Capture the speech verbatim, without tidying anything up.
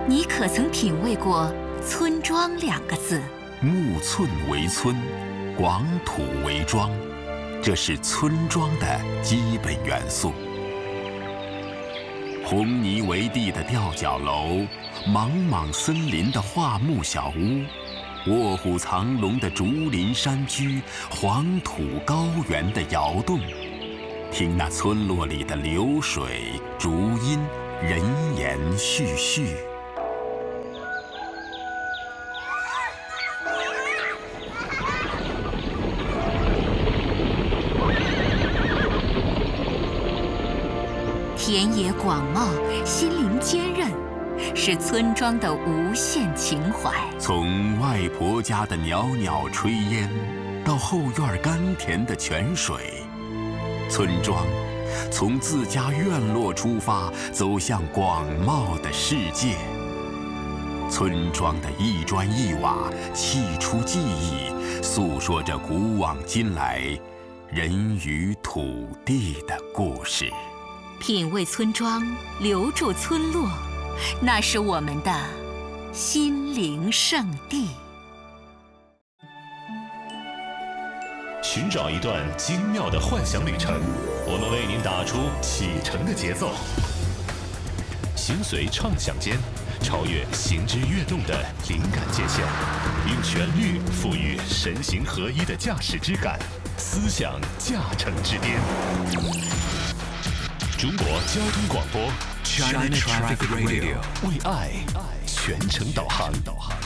你可曾品味过“村庄”两个字？ 木寸为村，广土为庄，这是村庄的基本元素。红泥为地的吊脚楼，莽莽森林的桦木小屋，卧虎藏龙的竹林山居，黄土高原的窑洞，听那村落里的流水、竹音、人言絮絮。 田野广袤，心灵坚韧，是村庄的无限情怀。 从外婆家的袅袅炊烟，到后院甘甜的泉水，村庄从自家院落出发，走向广袤的世界。村庄的一砖一瓦，砌出记忆，诉说着古往今来人与土地的故事。 品味村庄，留住村落，那是我们的心灵圣地。 寻找一段精妙的幻想旅程，我们为您打出启程的节奏。行随畅想间，超越行之跃动的灵感界限，用旋律赋予神形合一的驾驶之感，思想驾乘之巅。中国交通广播 China Traffic Radio 为爱全程导航。